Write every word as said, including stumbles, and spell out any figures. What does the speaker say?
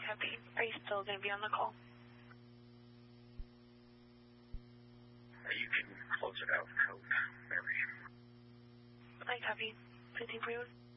copy. Are you still going to be on the call? You can close it out, Code Mary. I copy. Anything for you?